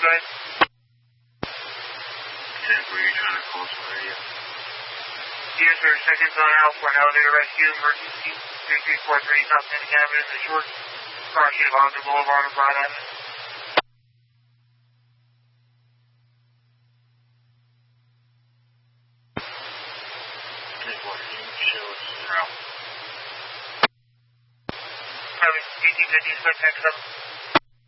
guys? 10 for you trying to call some radio. Yes, sir. Seconds on out for an elevator rescue emergency. 3343 South Penn Avenue in the short car sheet of Ogden Boulevard on Broad Avenue. Having CT 50 split 10 7.